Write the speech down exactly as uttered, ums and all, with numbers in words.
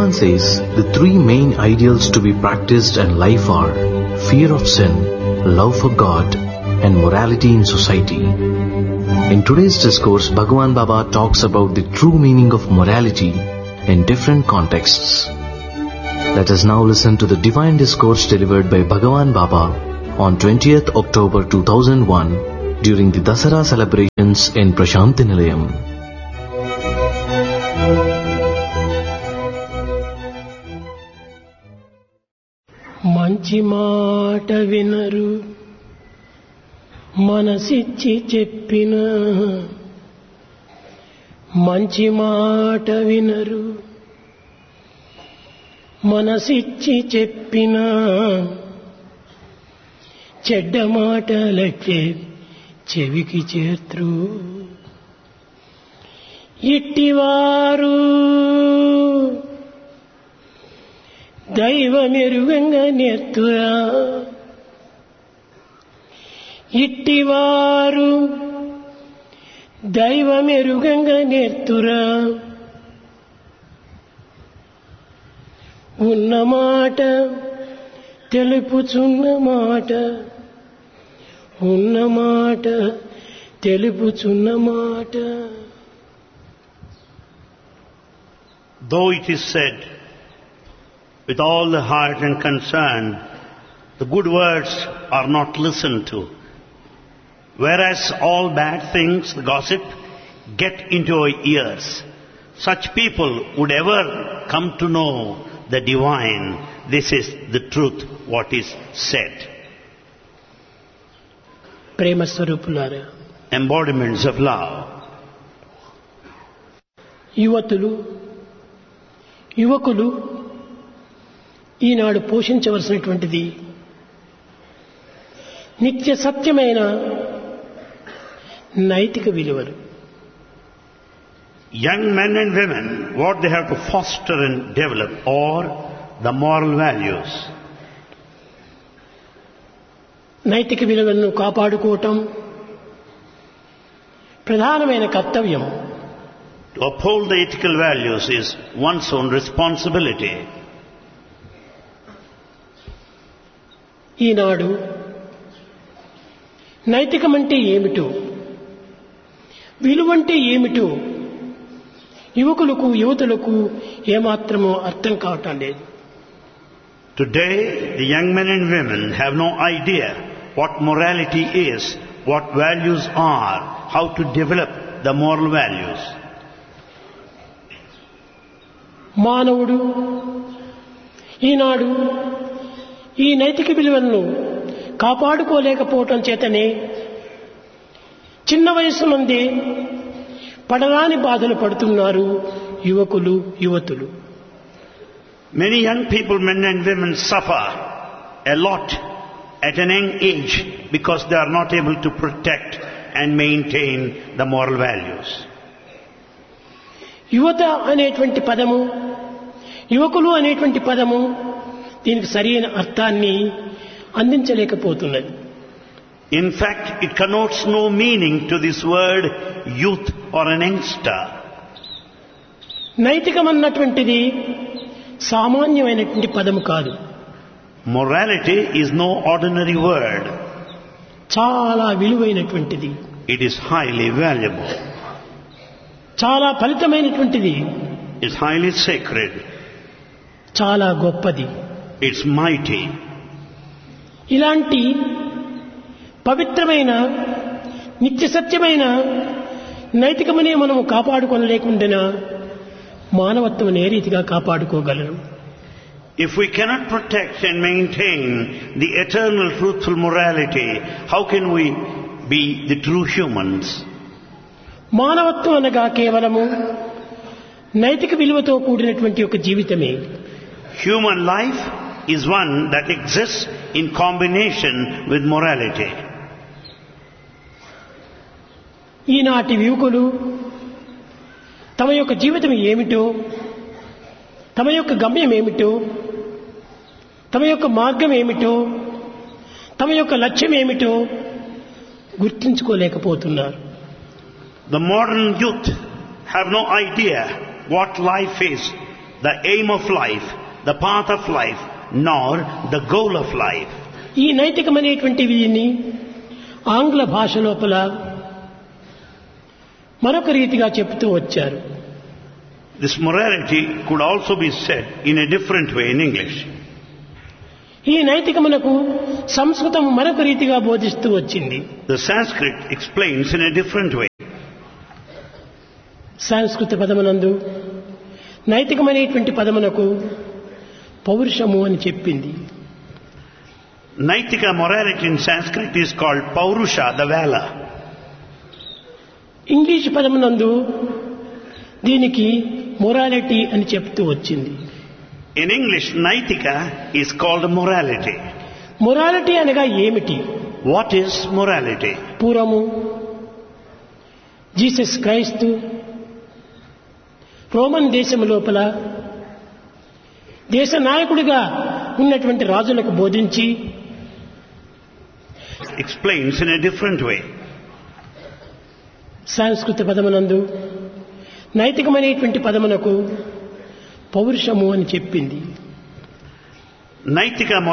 Bhagavan says the three main ideals to be practiced in life are fear of sin, love for God, and morality in society. In today's discourse, Bhagavan Baba talks about the true meaning of morality in different contexts. Let us now listen to the divine discourse delivered by Bhagavan Baba on twentieth October two thousand one during the Dasara celebrations in Prashanti Nilayam. మంచి మాట వినరు మనసిచ్చి చెప్పిన మంచి మాట వినరు మనసిచ్చి చెప్పిన చెడ్డ మాటలకే చెవికి చేర్త్రు ఇట్టివారు దైవమెరుగంగా నేర్తురా ఇట్టివారు దైవమెరుగంగా నేర్తురా ఉన్నమాట తెలుపుచున్న మాట ఉన్నమాట తెలుపుచున్న మాట. Though it is said with all the heart and concern, the good words are not listened to, whereas all bad things, the gossip, get into our ears. Such people would ever come to know the divine. This is the truth, what is said. ప్రేమ స్వరూపులారా, Embodiments of love. యువతులు యువకులు ఈనాడు పోషించవలసినటువంటిది నిత్య సత్యమైన నైతిక విలువలు. Young men and women, what they have to foster and develop are the moral values. నైతిక విలువలను కాపాడుకోవటం ప్రధానమైన కర్తవ్యం. To uphold the ethical values is one's own responsibility. ఈనాడు నైతికమంటే ఏమిటో, విలువంటే ఏమిటో యువకులకు యువతులకు ఏమాత్రమో అర్థం కావటం లేదు. Today, the young men and women have no idea what morality is, what values are, how to develop the moral values. మానవుడు ఈనాడు ఈ నైతిక విలువలను కాపాడుకోలేకపోవటం చేతనే చిన్న వయసు నుండి పడరాని బాధలు పడుతున్నారు యువకులు యువతులు. Many young people, men and women, suffer a lot at an young age because they are not able to protect and maintain the moral values. యువత అనేటువంటి పదము, యువకులు అనేటువంటి పదము దీనికి సరైన అర్థాన్ని అందించలేకపోతున్నది. In fact, it connotes no meaning to this word youth or an youngster. నైతికమన్నటువంటిది సామాన్యమైనటువంటి పదము కాదు. Morality is no ordinary word. చాలా విలువైనటువంటిది. It is highly valuable. చాలా ఫలితమైనటువంటిది. It's highly sacred. చాలా గొప్పది. It's mighty. ఇలాంటి పవిత్రమైన నిత్య సత్యమైన నైతికమనే మనము కాపాడుకోలేకుండా మానవత్వం ఏ రీతిగా కాపాడుకోగలరు? If we cannot protect and maintain the eternal truthful morality, how can we be the true humans? మానవత్వం అనగా కేవలము నైతిక విలువతో కూడినటువంటి ఒక జీవితమే. Human life is one that exists in combination with morality. ఈనాటి యువకులు తమ యొక్క జీవితం ఏమిటో, తమ యొక్క గమ్యం ఏమిటో, తమ యొక్క మార్గం ఏమిటో, తమ యొక్క లక్ష్యం ఏమిటో గుర్తించుకోలేకపోతున్నారు. The modern youth have no idea what life is, the aim of life, the path of life, nor the goal of life. ఈ నైతికమైనటువంటి వీటిని ఆంగ్ల భాష లోపల మరొక రీతిగా చెప్తూ వచ్చారు. This morality could also be said in a different way in English. ఈ నైతికమునకు సంస్కృతం మరొక రీతిగా బోధిస్తూ వచ్చింది. The Sanskrit explains in a different way. సంస్కృత పదమునందు నైతికమైనటువంటి పదమునకు పౌరుషము అని చెప్పింది. Naitika morality in Sanskrit is called Paurusha, the valor. English పదమునందు దీనికి మొరాలిటీ అని చెప్తూ వచ్చింది. In English, Naitika is called morality. Morality అనగా ఏమిటి? What is morality? పూర్వము జీసస్ క్రైస్తు రోమన్ దేశం లోపల దేశ నాయకుడిగా ఉన్నటువంటి రాజులకు బోధించి Explains in a different way. సంస్కృత పదమునందు నైతికమైనటువంటి పదమునకు పౌరుషము అని చెప్పింది. Naitika